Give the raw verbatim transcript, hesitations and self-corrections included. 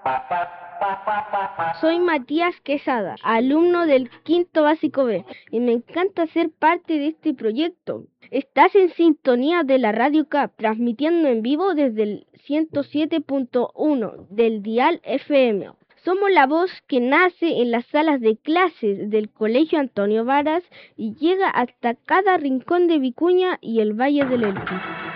Soy Matías Quesada, alumno del quinto básico B, y me encanta ser parte de este proyecto. Estás en sintonía de la Radio C A P, transmitiendo en vivo desde el ciento siete punto uno del dial F M. Somos la voz que nace en las salas de clases del Colegio Antonio Varas y llega hasta cada rincón de Vicuña y el Valle del Elqui.